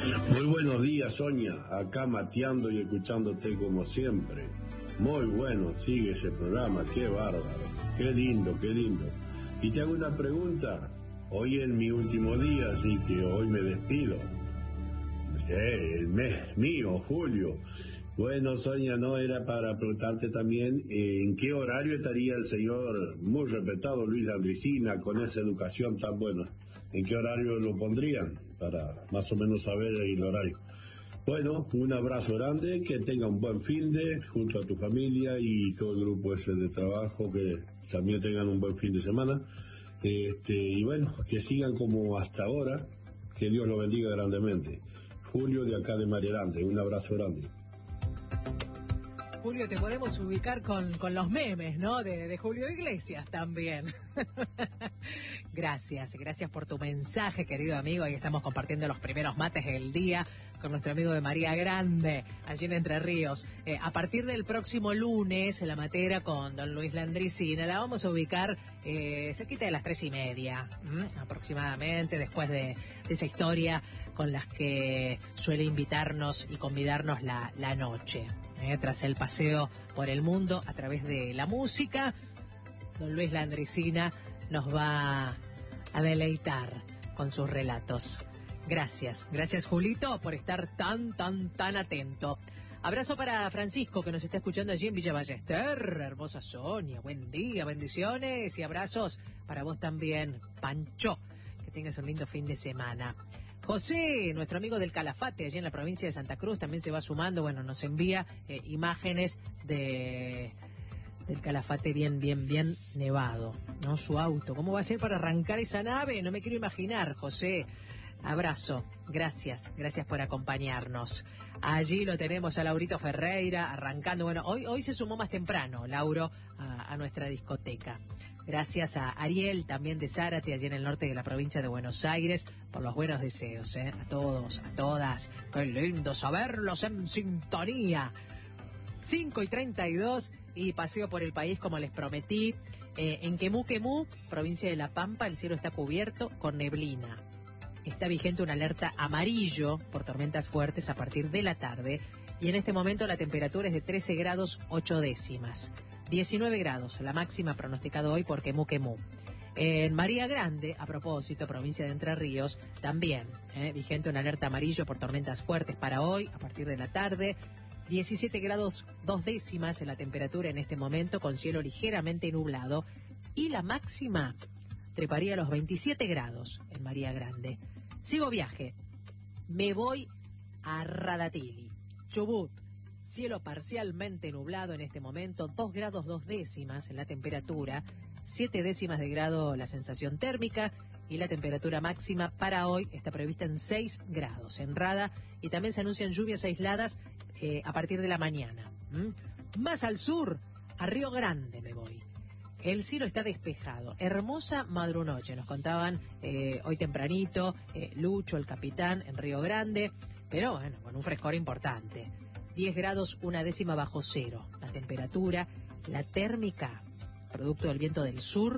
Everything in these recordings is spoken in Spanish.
Muy buenos días, Sonia. Acá mateando y escuchándote como siempre. Muy bueno, sigue ese programa, qué bárbaro. Qué lindo, qué lindo. Y te hago una pregunta. Hoy es mi último día, así que hoy me despido. El mes mío, julio. Bueno, Sonia, no era para preguntarte también en qué horario estaría el señor muy respetado Luis Landricina con esa educación tan buena. ¿En qué horario lo pondrían? Para más o menos saber el horario. Bueno, un abrazo grande, que tenga un buen fin de junto a tu familia y todo el grupo ese de trabajo, que también tengan un buen fin de semana. Y bueno, que sigan como hasta ahora, que Dios los bendiga grandemente. Julio de acá de Marielante, un abrazo grande. Julio, te podemos ubicar con los memes, ¿no? De Julio Iglesias también. Gracias por tu mensaje, querido amigo. Ahí estamos compartiendo los primeros mates del día con nuestro amigo de María Grande, allí en Entre Ríos. A partir del próximo lunes, en la matera con don Luis Landricina, la vamos a ubicar cerquita de las 3:30, aproximadamente, después de esa historia con las que suele invitarnos y convidarnos la noche. Tras el paseo por el mundo a través de la música, don Luis Landricina nos va a deleitar con sus relatos. Gracias Julito por estar tan atento. Abrazo para Francisco, que nos está escuchando allí en Villa Ballester. Hermosa Sonia, buen día, bendiciones y abrazos para vos también, Pancho. Que tengas un lindo fin de semana. José, nuestro amigo del Calafate, allí en la provincia de Santa Cruz, también se va sumando. Bueno, nos envía imágenes del Calafate bien nevado, ¿no? Su auto. ¿Cómo va a ser para arrancar esa nave? No me quiero imaginar, José. Abrazo, gracias por acompañarnos. Allí lo tenemos a Laurito Ferreira arrancando. Bueno, hoy se sumó más temprano, Lauro, a nuestra discoteca. Gracias a Ariel, también de Zárate, allí en el norte de la provincia de Buenos Aires, por los buenos deseos, a todos, a todas. Qué lindo saberlos en sintonía. 5:32 y paseo por el país como les prometí. En Quemú, provincia de La Pampa, el cielo está cubierto con neblina. Está vigente una alerta amarillo por tormentas fuertes a partir de la tarde y en este momento la temperatura es de 13 grados 8 décimas. 19 grados, la máxima pronosticada hoy por Quemú. En María Grande, a propósito, provincia de Entre Ríos, también vigente una alerta amarillo por tormentas fuertes para hoy a partir de la tarde. 17 grados 2 décimas en la temperatura en este momento con cielo ligeramente nublado y la máxima treparía a los 27 grados en María Grande. Sigo viaje. Me voy a Radatili, Chubut. Cielo parcialmente nublado en este momento, 2 grados 2 décimas en la temperatura, 7 décimas de grado la sensación térmica y la temperatura máxima para hoy está prevista en 6 grados en Rada y también se anuncian lluvias aisladas a partir de la mañana. Más al sur, a Río Grande me voy. El cielo está despejado. Hermosa madrunoche, nos contaban hoy tempranito, Lucho, el capitán, en Río Grande, pero bueno, con un frescor importante. 10 grados, 1 décima bajo cero. La temperatura, la térmica, producto del viento del sur,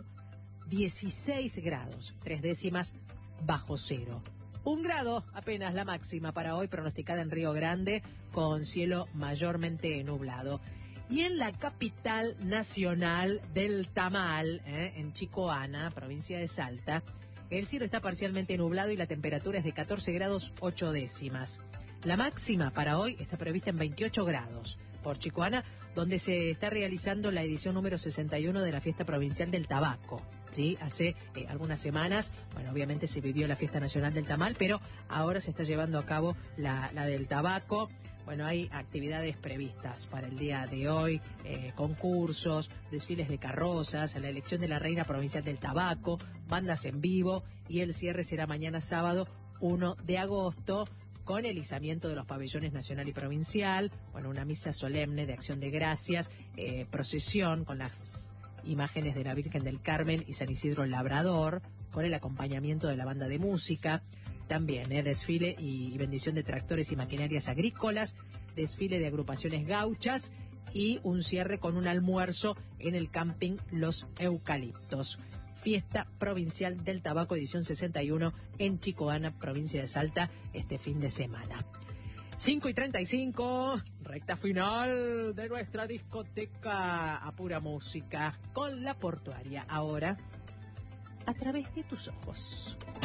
16 grados, 3 décimas bajo cero. 1 grado apenas la máxima para hoy, pronosticada en Río Grande, con cielo mayormente nublado. Y en la capital nacional del tamal, en Chicoana, provincia de Salta, el cielo está parcialmente nublado y la temperatura es de 14 grados 8 décimas. La máxima para hoy está prevista en 28 grados por Chicoana, donde se está realizando la edición número 61 de la Fiesta Provincial del Tabaco. ¿Sí? Hace algunas semanas, bueno, obviamente se vivió la Fiesta Nacional del Tamal, pero ahora se está llevando a cabo la del tabaco. Bueno, hay actividades previstas para el día de hoy, concursos, desfiles de carrozas, la elección de la Reina Provincial del Tabaco, bandas en vivo y el cierre será mañana sábado 1 de agosto con el izamiento de los pabellones nacional y provincial, bueno, una misa solemne de acción de gracias, procesión con las imágenes de la Virgen del Carmen y San Isidro Labrador, con el acompañamiento de la banda de música. También desfile y bendición de tractores y maquinarias agrícolas, desfile de agrupaciones gauchas y un cierre con un almuerzo en el camping Los Eucaliptos. Fiesta Provincial del Tabaco, edición 61, en Chicoana, provincia de Salta, este fin de semana. 5:35, recta final de nuestra discoteca a pura música con La Portuaria. Ahora, a través de tus ojos.